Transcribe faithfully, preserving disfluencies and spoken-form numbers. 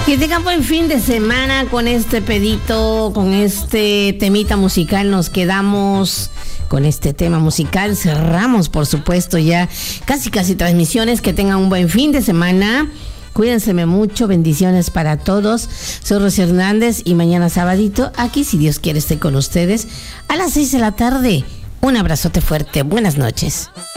Que tengan buen fin de semana con este pedito, con este temita musical. Nos quedamos con este tema musical. Cerramos, por supuesto, ya casi casi transmisiones. Que tengan un buen fin de semana. Cuídense mucho, bendiciones para todos. Soy Rosy Hernández y mañana sabadito, aquí si Dios quiere, esté con ustedes a las seis de la tarde. Un abrazote fuerte, buenas noches.